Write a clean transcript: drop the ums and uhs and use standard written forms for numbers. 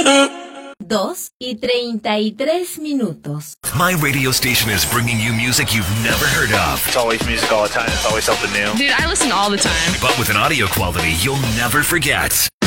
2:33. My radio station is bringing you music you've never heard of. It's always music all the time. It's always something new. Dude, I listen all the time. But with an audio quality you'll never forget.